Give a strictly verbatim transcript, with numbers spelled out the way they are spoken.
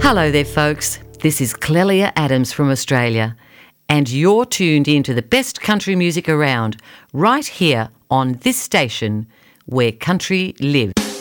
Hello there, folks. This is Clelia Adams from Australia, and you're tuned into the best country music around, right here on this station where country lives.